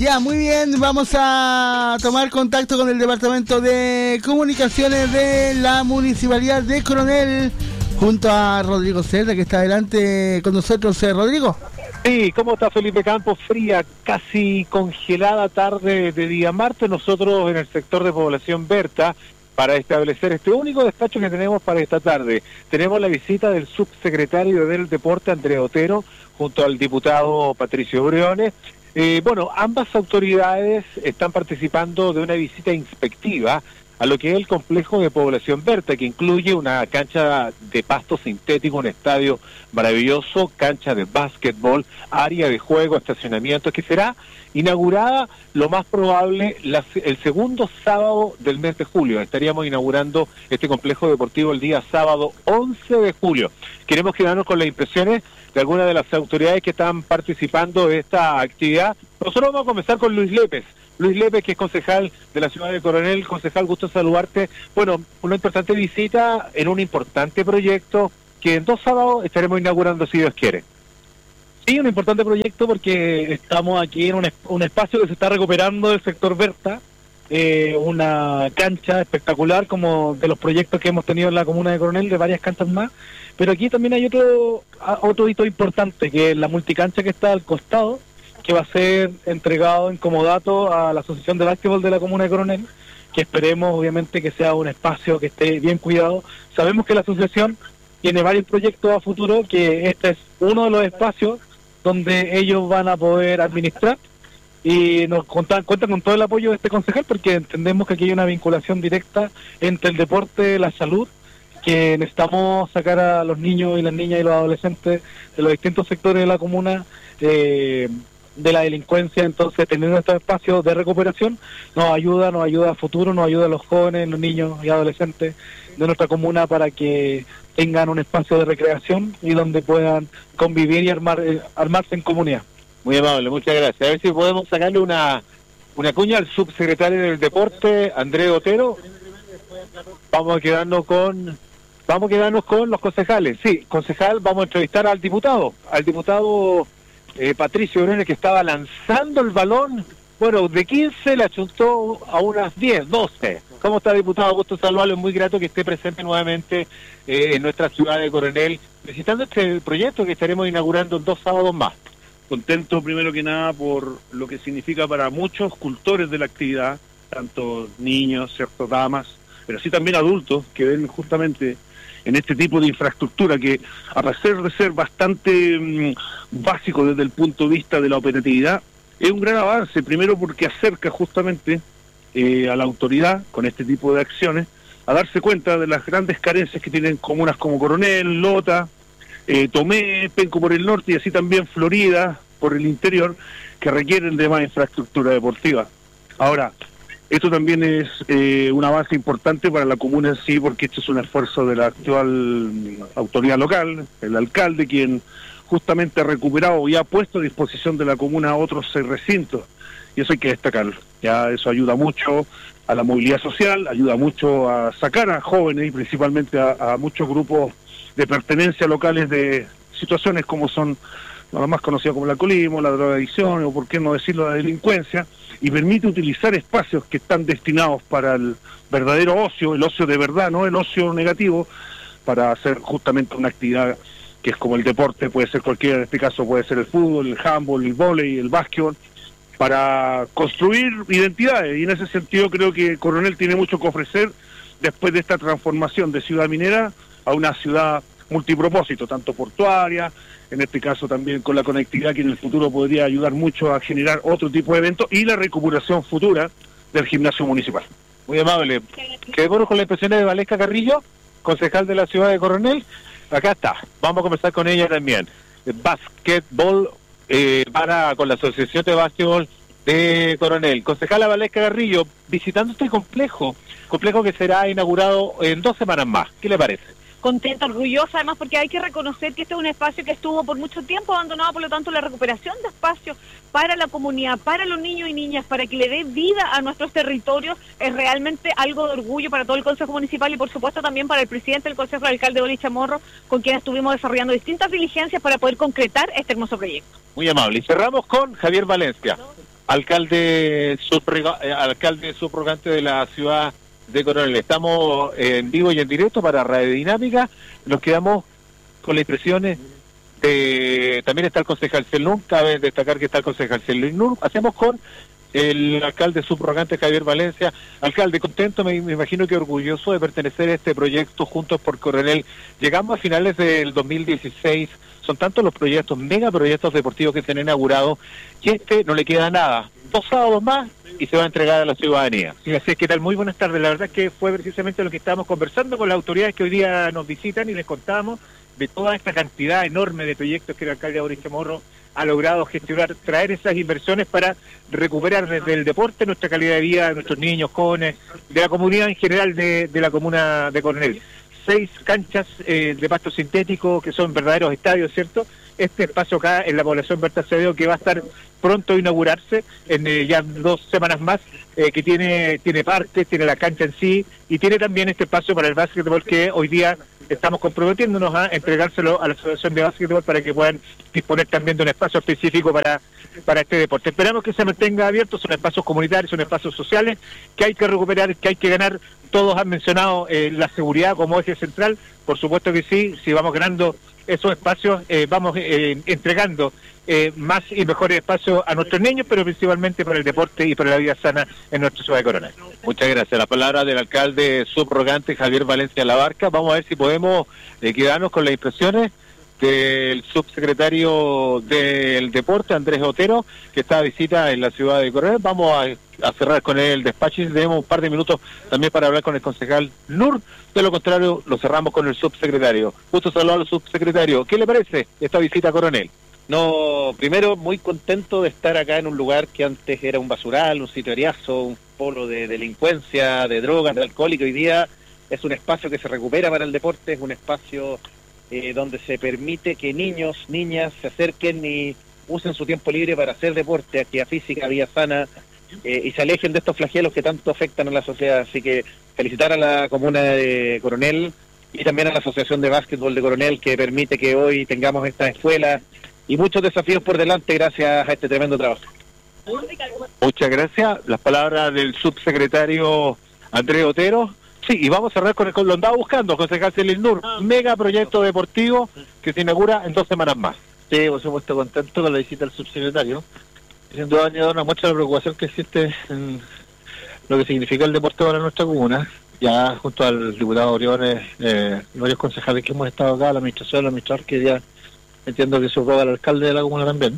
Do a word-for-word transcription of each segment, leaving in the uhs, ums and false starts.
Ya, muy bien, vamos a tomar contacto con el Departamento de Comunicaciones de la Municipalidad de Coronel, junto a Rodrigo Cerda, que está adelante con nosotros. eh, Rodrigo. Sí, ¿cómo está Felipe Campos? Fría, casi congelada tarde de día martes, nosotros en el sector de población Berta, para establecer este único despacho que tenemos para esta tarde. Tenemos la visita del subsecretario del Deporte, Andrea Otero, junto al diputado Patricio Briones. Eh, bueno, ambas autoridades están participando de una visita inspectiva a lo que es el complejo de población Berta, que incluye una cancha de pasto sintético, un estadio maravilloso, cancha de básquetbol, área de juego, estacionamiento, que será inaugurada lo más probable la, el segundo sábado del mes de julio. Estaríamos inaugurando este complejo deportivo el día sábado once de julio. Queremos quedarnos con las impresiones de algunas de las autoridades que están participando de esta actividad. Nosotros vamos a comenzar con Luis Lépez. Luis Lépez, que es concejal de la ciudad de Coronel. Concejal, gusto saludarte. Bueno, una importante visita en un importante proyecto que en dos sábados estaremos inaugurando, si Dios quiere. Sí, un importante proyecto porque estamos aquí en un, es un espacio que se está recuperando del sector Berta, eh, una cancha espectacular como de los proyectos que hemos tenido en la comuna de Coronel, de varias canchas más, pero aquí también hay otro, otro hito importante, que es la multicancha que está al costado, que va a ser entregado en comodato a la Asociación de Básquetbol de la comuna de Coronel, que esperemos obviamente que sea un espacio que esté bien cuidado. Sabemos que la asociación tiene varios proyectos a futuro, que este es uno de los espacios donde ellos van a poder administrar, y nos cuentan, cuentan con todo el apoyo de este concejal, porque entendemos que aquí hay una vinculación directa entre el deporte, la salud, que necesitamos sacar a los niños y las niñas y los adolescentes de los distintos sectores de la comuna eh, de la delincuencia. Entonces, tener estos espacios de recuperación nos ayuda, nos ayuda a futuro, nos ayuda a los jóvenes, los niños y adolescentes de nuestra comuna para que tengan un espacio de recreación y donde puedan convivir y armar eh, armarse en comunidad. Muy amable, muchas gracias. A ver si podemos sacarle una, una cuña al subsecretario del Deporte, Andrea Otero. Vamos a quedarnos con... Vamos a quedarnos con los concejales. Sí, concejal, vamos a entrevistar al diputado, al diputado eh, Patricio Briones, que estaba lanzando el balón. Bueno, de quince le achuntó a unas diez, doce. ¿Cómo está, diputado? Gusto saludarlo, es muy grato que esté presente nuevamente eh, en nuestra ciudad de Coronel, visitando este proyecto que estaremos inaugurando en dos sábados más. Contento primero que nada por lo que significa para muchos cultores de la actividad, tanto niños, cierto, damas, pero sí también adultos que ven justamente en este tipo de infraestructura que, a pesar de ser bastante mmm, básico desde el punto de vista de la operatividad, es un gran avance, primero porque acerca justamente eh, a la autoridad con este tipo de acciones a darse cuenta de las grandes carencias que tienen comunas como Coronel, Lota, eh, Tomé, Penco por el norte y así también Florida por el interior, que requieren de más infraestructura deportiva. Ahora, esto también es eh, un avance importante para la comuna en sí, porque esto es un esfuerzo de la actual autoridad local, el alcalde, quien justamente ha recuperado y ha puesto a disposición de la comuna otros seis recintos, y eso hay que destacarlo. Ya eso ayuda mucho a la movilidad social, ayuda mucho a sacar a jóvenes y principalmente a, a muchos grupos de pertenencia locales de situaciones como son lo más conocido como el alcoholismo, la drogadicción o por qué no decirlo la delincuencia, y permite utilizar espacios que están destinados para el verdadero ocio, el ocio de verdad, no el ocio negativo, para hacer justamente una actividad que es como el deporte, puede ser cualquiera, en este caso puede ser el fútbol, el handball, el vóley, el básquetbol, para construir identidades, y en ese sentido creo que Coronel tiene mucho que ofrecer después de esta transformación de ciudad minera a una ciudad multipropósito, tanto portuaria, en este caso también con la conectividad que en el futuro podría ayudar mucho a generar otro tipo de eventos, y la recuperación futura del gimnasio municipal. Muy amable. Quedémonos con las impresiones de Valesca Carrillo, concejal de la ciudad de Coronel. Acá está, vamos a conversar con ella también. Básquetbol eh, para con la Asociación de Básquetbol de Coronel. Concejala Valesca Carrillo, visitando este complejo, complejo que será inaugurado en dos semanas más. ¿Qué le parece? Contenta, orgullosa, además porque hay que reconocer que este es un espacio que estuvo por mucho tiempo abandonado, por lo tanto la recuperación de espacios para la comunidad, para los niños y niñas, para que le dé vida a nuestros territorios, es realmente algo de orgullo para todo el Consejo Municipal y por supuesto también para el presidente del Consejo, el alcalde Oli Chamorro, con quien estuvimos desarrollando distintas diligencias para poder concretar este hermoso proyecto. Muy amable. Y cerramos con Javier Valencia. alcalde, subrega, eh, alcalde subrogante de la ciudad de Coronel. Estamos en vivo y en directo para Radio Dinámica. Nos quedamos con las impresiones de... También está el concejal Celnur, cabe destacar que está el concejal Celnur. Hacemos con el alcalde subrogante Javier Valencia. Alcalde, contento, me, me imagino que orgulloso de pertenecer a este proyecto Juntos por Coronel. Llegamos a finales del dos mil dieciséis, son tantos los proyectos, mega proyectos deportivos que se han inaugurado, que este no le queda nada. Dos sábados más y se va a entregar a la ciudadanía. Sí, así es, ¿qué tal? Muy buenas tardes. La verdad es que fue precisamente lo que estábamos conversando con las autoridades que hoy día nos visitan y les contábamos de toda esta cantidad enorme de proyectos que el alcalde Boris Chamorro ha logrado gestionar, traer esas inversiones para recuperar desde el deporte nuestra calidad de vida de nuestros niños, jóvenes, de la comunidad en general de, de la comuna de Coronel. Seis canchas eh, de pasto sintético que son verdaderos estadios, ¿cierto? Este espacio acá en la población Berta Acevedo que va a estar pronto a inaugurarse en eh, ya dos semanas más, eh, que tiene tiene parques, tiene la cancha en sí y tiene también este espacio para el básquetbol que hoy día estamos comprometiéndonos a entregárselo a la Asociación de Básquetbol para que puedan disponer también de un espacio específico para, para este deporte. Esperamos que se mantenga abierto, son espacios comunitarios, son espacios sociales que hay que recuperar, que hay que ganar. Todos han mencionado eh, la seguridad como eje central, por supuesto que sí, si vamos ganando esos espacios, eh, vamos eh, entregando eh, más y mejores espacios a nuestros niños, pero principalmente para el deporte y para la vida sana en nuestra ciudad de Coronel. Muchas gracias. La palabra del alcalde subrogante Javier Valencia Labarca. Vamos a ver si podemos eh, quedarnos con las impresiones del subsecretario del Deporte, Andrés Otero, que está de visita en la ciudad de Coronel. Vamos a, a cerrar con él el despacho y tenemos un par de minutos también para hablar con el concejal Nur. De lo contrario, lo cerramos con el subsecretario. Justo saludar al subsecretario. ¿Qué le parece esta visita a Coronel? No, primero muy contento de estar acá en un lugar que antes era un basural, un sitio ariazo, un polo de delincuencia, de drogas, de alcohol, y hoy día es un espacio que se recupera para el deporte, es un espacio eh, donde se permite que niños, niñas se acerquen y usen su tiempo libre para hacer deporte, actividad física, vida sana, eh, y se alejen de estos flagelos que tanto afectan a la sociedad. Así que felicitar a la comuna de Coronel y también a la Asociación de Básquetbol de Coronel, que permite que hoy tengamos esta escuela y muchos desafíos por delante gracias a este tremendo trabajo. Muchas gracias. Las palabras del subsecretario Andrés Otero. Sí, y vamos a cerrar con el que lo andaba buscando, concejal Celil Nur. Mega proyecto deportivo que se inaugura en dos semanas más. Sí, por supuesto, contento con la visita del subsecretario. Sin duda, añado una muestra de la preocupación que existe en lo que significa el deporte para nuestra comuna. Ya junto al diputado Oriones, eh, varios concejales que hemos estado acá, la administración, el administrador, que ya entiendo que subroga al alcalde de la comuna también.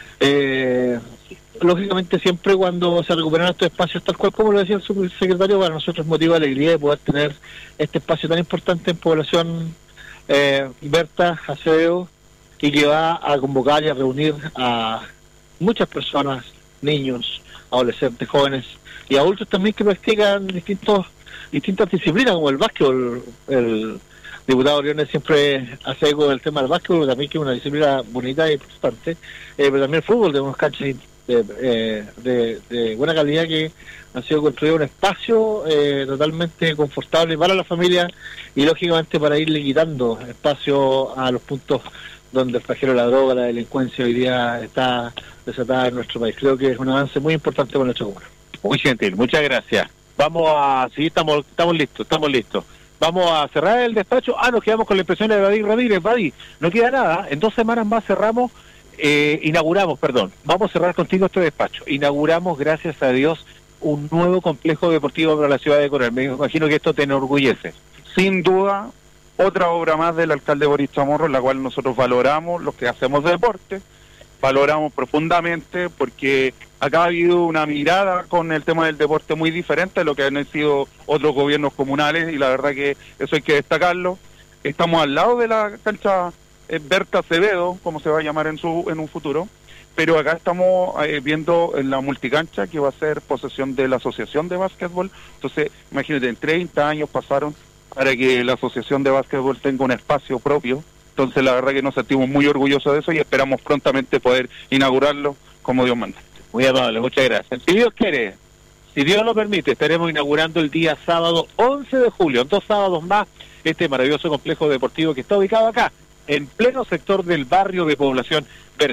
Eh, lógicamente siempre cuando se recuperan estos espacios, tal cual como lo decía el subsecretario, para nosotros es motivo de alegría de poder tener este espacio tan importante en población eh, Berta Acevedo, y que va a convocar y a reunir a muchas personas, niños, adolescentes, jóvenes y adultos también que practican distintos distintas disciplinas como el básquetbol. El diputado Oriones siempre hace eco del tema del básquetbol, también que es una disciplina bonita y importante, eh, pero también el fútbol, de unos canchas de, eh, de, de buena calidad que han sido construidos un espacio eh, totalmente confortable para la familia y lógicamente para irle quitando espacio a los puntos donde el flagelo de la droga, la delincuencia hoy día está desatada en nuestro país. Creo que es un avance muy importante para nuestra comuna. Muy gentil, muchas gracias. Vamos a... Sí, estamos, estamos listos, estamos listos. Vamos a cerrar el despacho. Ah, nos quedamos con la impresión de Vadir Ramírez. Vadir, no queda nada. En dos semanas más cerramos, eh, inauguramos, perdón. Vamos a cerrar contigo este despacho. Inauguramos, gracias a Dios, un nuevo complejo deportivo para la ciudad de Coronel. Me imagino que esto te enorgullece. Sin duda, otra obra más del alcalde Boris Chamorro, en la cual nosotros valoramos los que hacemos deporte, valoramos profundamente, porque acá ha habido una mirada con el tema del deporte muy diferente a lo que han sido otros gobiernos comunales, y la verdad que eso hay que destacarlo. Estamos al lado de la cancha eh, Berta Acevedo, como se va a llamar en su en un futuro, pero acá estamos eh, viendo en la multicancha que va a ser posesión de la Asociación de Básquetbol. Entonces, imagínate, en treinta años pasaron para que la Asociación de Básquetbol tenga un espacio propio. Entonces, la verdad que nos sentimos muy orgullosos de eso y esperamos prontamente poder inaugurarlo como Dios manda. Muy amable, muchas gracias. Si Dios quiere, si Dios lo permite, estaremos inaugurando el día sábado once de julio, en dos sábados más, este maravilloso complejo deportivo que está ubicado acá, en pleno sector del barrio de población Berta.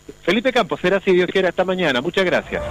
Felipe Campos, será si Dios quiere hasta mañana. Muchas gracias.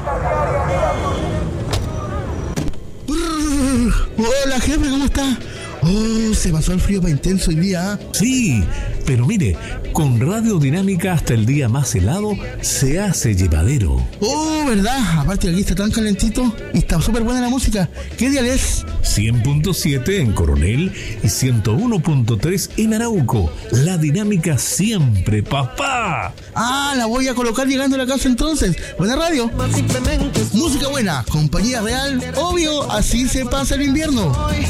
Hola, jefe, ¿cómo está? Oh, se pasó el frío para intenso hoy día. Sí, pero mire, con Radio Dinámica hasta el día más helado se hace llevadero. Oh, ¿verdad? Aparte aquí está tan calentito y está súper buena la música. ¿Qué dial es? cien punto siete en Coronel y ciento uno punto tres en Arauco. La dinámica siempre, papá. Ah, la voy a colocar llegando a la casa entonces. Buena radio. Música buena, compañía real. Obvio, así se pasa el invierno.